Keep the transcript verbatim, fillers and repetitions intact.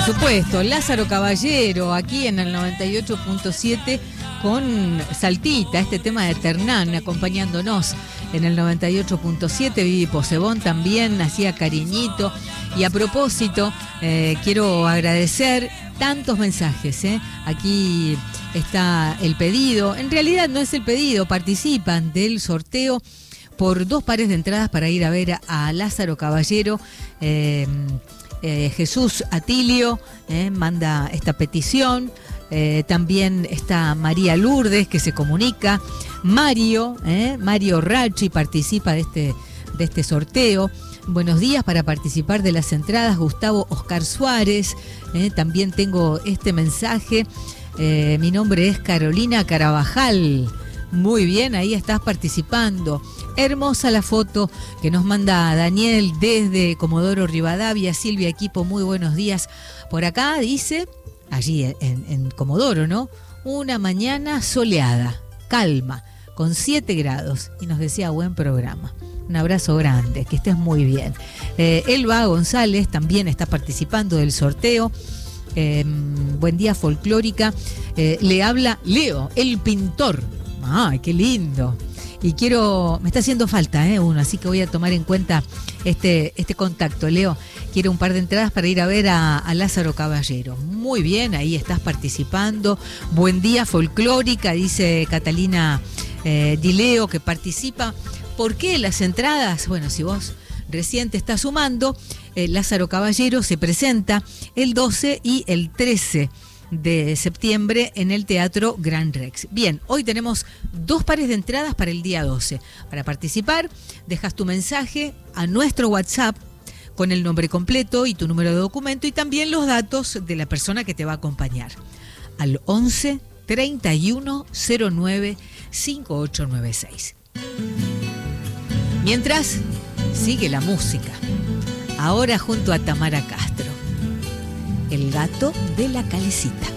supuesto, Lázaro Caballero, aquí en el noventa y ocho punto siete con Saltita, este tema de Ternán, acompañándonos en el noventa y ocho punto siete. Vivi Posebón también hacía cariñito. Y a propósito, eh, quiero agradecer tantos mensajes, ¿eh? Aquí está el pedido. En realidad no es el pedido, participan del sorteo por dos pares de entradas para ir a ver a, a Lázaro Caballero. Eh, eh, Jesús Atilio eh, manda esta petición. Eh, también está María Lourdes, que se comunica. Mario, eh, Mario Rachi participa de este, de este sorteo. Buenos días, para participar de las entradas, Gustavo Oscar Suárez. Eh, también tengo este mensaje. Eh, mi nombre es Carolina Carabajal. Muy bien, ahí estás participando. Hermosa la foto que nos manda Daniel desde Comodoro Rivadavia. Silvia, equipo, muy buenos días. Por acá dice, allí en, en Comodoro, ¿no? Una mañana soleada, calma, con siete grados. Y nos decía, buen programa. Un abrazo grande, que estés muy bien. Eh, Elba González también está participando del sorteo. Eh, buen día, folclórica. Eh, le habla Leo, el pintor. ¡Ay, qué lindo! Y quiero, me está haciendo falta ¿eh? uno, así que voy a tomar en cuenta este, este contacto. Leo, quiero un par de entradas para ir a ver a, a Lázaro Caballero. Muy bien, ahí estás participando. Buen día, folclórica, dice Catalina eh, Dileo, que participa. ¿Por qué las entradas? Bueno, si vos recién te estás sumando, eh, Lázaro Caballero se presenta el doce y el trece de septiembre en el Teatro Gran Rex. Bien, hoy tenemos dos pares de entradas para el día doce. Para participar, dejas tu mensaje a nuestro WhatsApp con el nombre completo y tu número de documento y también los datos de la persona que te va a acompañar. Al once, treinta y uno, cero nueve, cincuenta y ocho noventa y seis. Mientras, sigue la música. Ahora junto a Tamara Castro. El gato de la calecita.